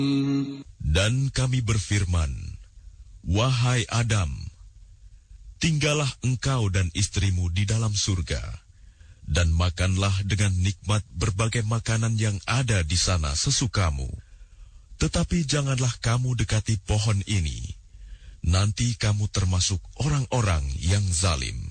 Dan kami berfirman, wahai Adam, tinggallah engkau dan istrimu di dalam surga, dan makanlah dengan nikmat berbagai makanan yang ada di sana sesukamu. Tetapi janganlah kamu dekati pohon ini, nanti kamu termasuk orang-orang yang zalim.